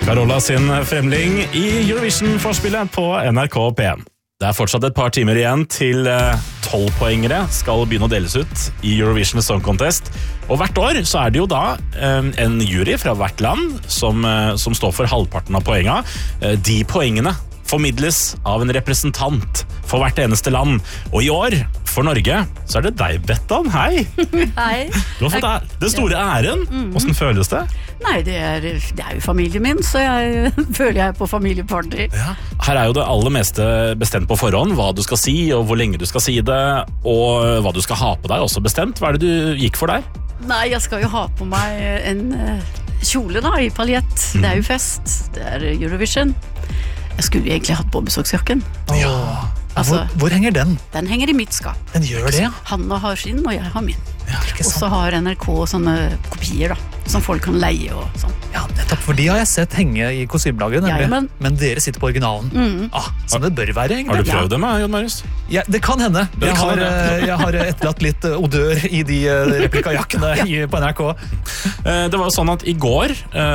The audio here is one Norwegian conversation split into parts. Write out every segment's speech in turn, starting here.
Carola sin fremling i Eurovision-forspillet på NRK P1. Det fortsatt et par timer igjen til 12-poengere skal begynne å deles ut i Eurovision Song Contest. Og hvert år så det jo da en jury fra hvert land som står for halvparten av poengene. De poengene formidles av en representant for hvert eneste land. Og i år, for Norge, så det deg, Bettan. Hei! Hei. Du har fått det store æren. Hvordan føles det? Nei, det jo familien min, så jeg føler jeg på familieparty. Ja. Her jo det aller meste bestemt på forhånd, hva du skal si, og hvor lenge du skal si det, og hva du skal ha på deg også bestemt. Hva det du gikk for der? Nei, jeg skal jo ha på meg en kjole da, i paljett. Det jo fest, det Eurovision. Jeg skulle egentlig hatt på besøksjakken. Ja. Altså, hvor henger den? Den henger i mitt skap. Den gjør det, ja. Hanna har sin, og jeg har min. Ja, og så har NRK sånne kopier da, som folk kan leie og sånn. Ja, nettopp, for de har jeg sett henge i kostymelaget, nemlig. Men dere sitter på originalen. Som det bør være, egentlig. Har du prøvd det med, Jon Marius? Ja, det kan hende. Jeg har etterlatt litt odør i de replikajakkene på NRK. Det var jo sånn at i går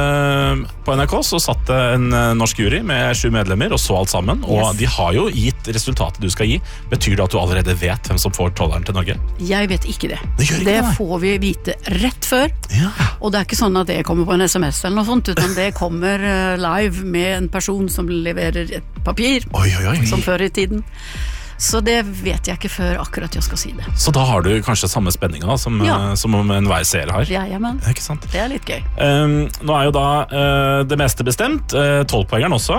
på NRK så satt det en norsk jury med 7 medlemmer og så alt sammen, og de har jo gitt resultatet du skal gi. Betyr det at du allerede vet hvem som får 12-eren til Norge? Jeg vet ikke det. Det får vi vite rett før, og det ikke sånn at det kommer på en SMS eller noe sånt, utan det kommer live med en person som leverer et papir, som før i tiden. Så det vet jeg ikke før akkurat jeg skal si det. Så da har du kanskje samme spenning da, som om en hver seer har? Ja, men ikke sant? Det litt gøy. Nå jo da det meste bestemt, 12-poengeren også,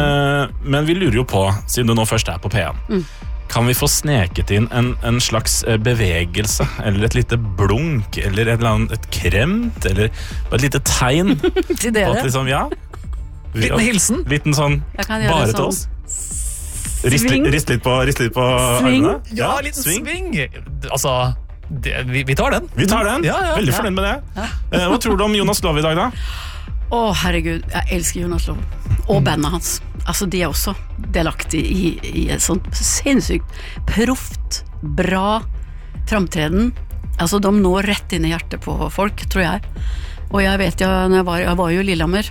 men vi lurer jo på, siden du nå først på P1, kan vi få sneket inn en slags bevegelse, eller et lite blunk, eller et kremt, eller et lite tegn til dere? Liksom, liten hilsen? Liten sånn, bare til oss? Rist litt på armene? Ja, liten sving. Altså, vi tar den. Vi tar den? Veldig fornøyd med det. Hva tror du om Jonas Love i dag da? Herregud, jeg elsker Jonas Love. Og bandet hans. Altså, de også delaktig i et sånt sinnssykt proft, bra framtreden. Altså, de når rett inn i hjertet på folk, tror jeg. Og jeg vet jo, jeg var jo i Lillehammer,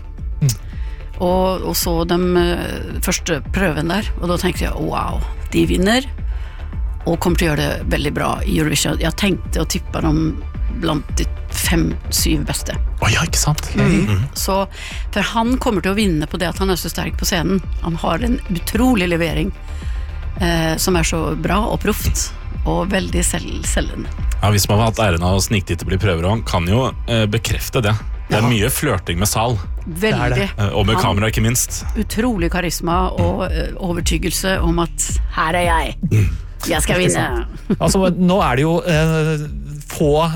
og så de første prøven der, og da tenkte jeg, wow, de vinner, og kommer til å gjøre det veldig bra i Eurovision. Jeg tenkte å tippe dem blant de 5-7 beste. Ja, ikke sant? Så, for han kommer til å vinne på det at han så sterk på scenen. Han har en utrolig levering som så bra og proft, og veldig selvende. Ja, hvis man har hatt æren av å sniktitte bli prøver, han kan jo bekrefte det. Det mye flørting med sal. Veldig. Og med kamera, ikke minst. Utrolig karisma og overtygelse om at her jeg skal vinne. Altså, nå det jo få